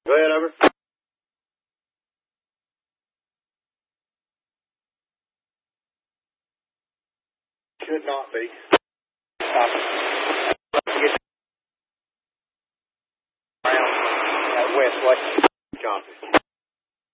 Go ahead, over. Should not be. Get around that west way. Copy.